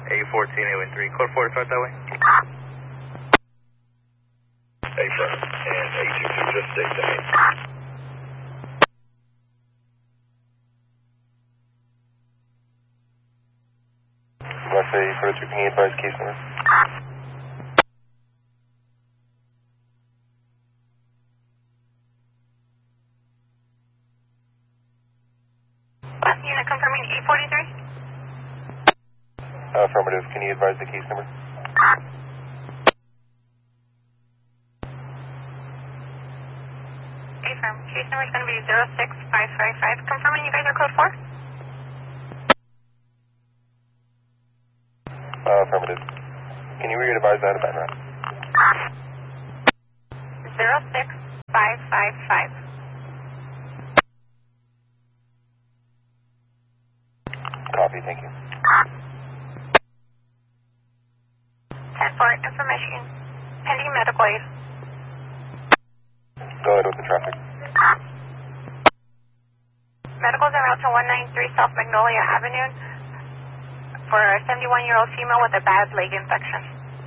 A14, A13, code 4, start that way. Affirm, and A22 just stay safe. West A42, can you advise case number? Last unit confirming A43? Affirmative, can you advise the case number? Affirm, case number is going to be 06555. Confirming you guys are code 4? Affirmative. Can you re-advise that about that? 06555. Copy, thank you. 10-4, information. Pending medical aid. Go ahead with the traffic. Medicals en route to 193 South Magnolia Avenue for a 71-year-old female with a bad leg infection.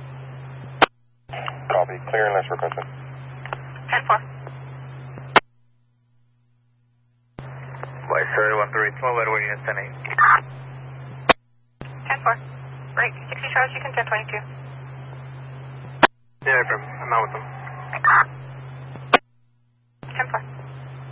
Copy, clear unless requested. 10-4. Vice 1312, Edward, unit 10-8. 10-4. Break, 60 Charles, you can 1022. Yeah, I'm out with them.